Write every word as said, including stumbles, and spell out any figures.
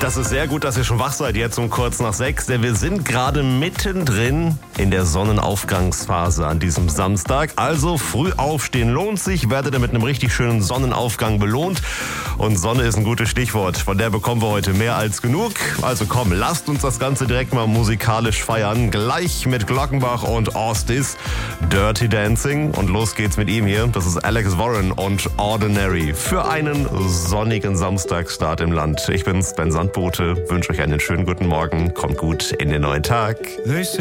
Das ist sehr gut, dass ihr schon wach seid, jetzt um kurz nach sechs, denn wir sind gerade mittendrin in der Sonnenaufgangsphase an diesem Samstag. Also früh aufstehen lohnt sich, werdet ihr mit einem richtig schönen Sonnenaufgang belohnt. Und Sonne ist ein gutes Stichwort, von der bekommen wir heute mehr als genug. Also komm, lasst uns das Ganze direkt mal musikalisch feiern. Gleich mit Glockenbach und Ostis, Dirty Dancing. Und los geht's mit ihm hier, das ist Alex Warren und Ordinary. Für einen sonnigen Samstagstart im Land. Ich bin's, Ben Sandbote, wünsche euch einen schönen guten Morgen, kommt gut in den neuen Tag.